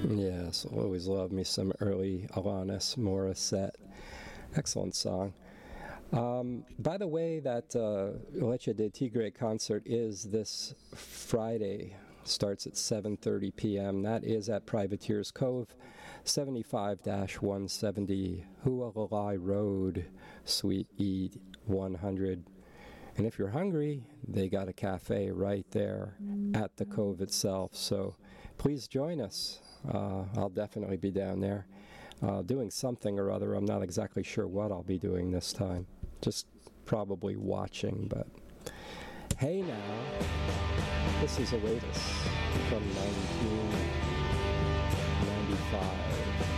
Yes, always love me some early Alanis Morissette. Excellent song. By the way, that Leche de Tigre concert is this Friday. Starts at 7:30 p.m. That is at Privateers Cove, 75-170 Hualalai Road, Suite E100. And if you're hungry, they got a cafe right there at the Cove itself. So please join us. I'll definitely be down there doing something or other. I'm not exactly sure what I'll be doing this time. Just probably watching, but hey now, this is Oasis from 1995.